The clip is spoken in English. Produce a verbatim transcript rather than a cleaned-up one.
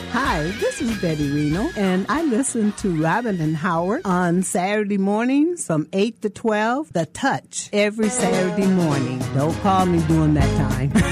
Hi, this is Betty Reno, and I listen to Robin and Howard on Saturday mornings from eight to twelve, The Touch, every Saturday morning. Don't call me during that time.